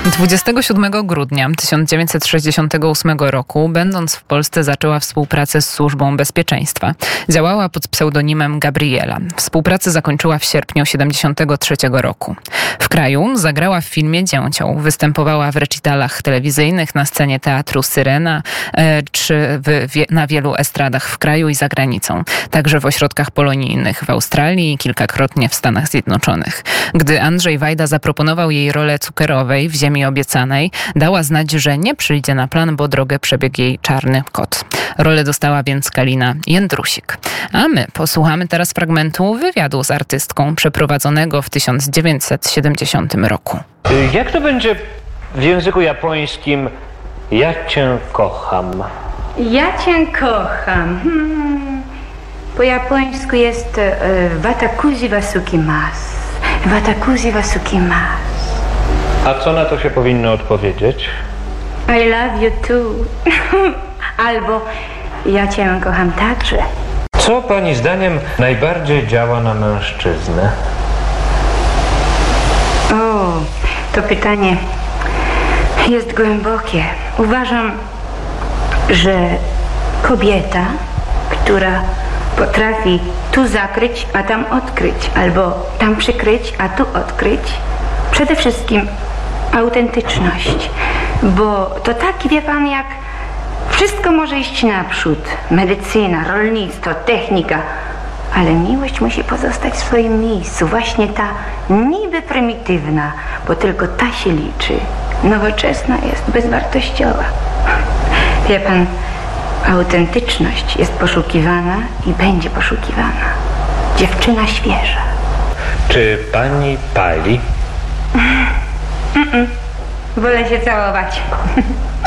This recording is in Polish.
27 grudnia 1968 roku, będąc w Polsce, zaczęła współpracę z Służbą Bezpieczeństwa. Działała pod pseudonimem Gabriela. Współpracę zakończyła w sierpniu 1973 roku. W kraju zagrała w filmie Dzięcioł. Występowała w recitalach telewizyjnych, na scenie teatru Syrena, czy na wielu estradach w kraju i za granicą. Także w ośrodkach polonijnych w Australii i kilkakrotnie w Stanach Zjednoczonych. Gdy Andrzej Wajda zaproponował jej rolę Cukierowej w Ziemi Obiecanej, dała znać, że nie przyjdzie na plan, bo drogę przebiegł jej czarny kot. Rolę dostała więc Kalina Jędrusik. A my posłuchamy teraz fragmentu wywiadu z artystką przeprowadzonego w 1970 roku. Jak to będzie w języku japońskim ja cię kocham? Ja cię kocham. Po japońsku jest watakushi wa sukimasu. Watakushi wa sukimasu. A co na to się powinno odpowiedzieć? I love you too. Albo ja cię kocham także. Co pani zdaniem najbardziej działa na mężczyznę? O, to pytanie jest głębokie. Uważam, że kobieta, która potrafi tu zakryć, a tam odkryć, albo tam przykryć, a tu odkryć, przede wszystkim autentyczność, bo to tak, wie pan, jak wszystko może iść naprzód, medycyna, rolnictwo, technika, ale miłość musi pozostać w swoim miejscu, właśnie ta niby prymitywna, bo tylko ta się liczy, nowoczesna jest bezwartościowa. Wie pan, autentyczność jest poszukiwana i będzie poszukiwana. Dziewczyna świeża. Czy pani pali? Wolę się całować.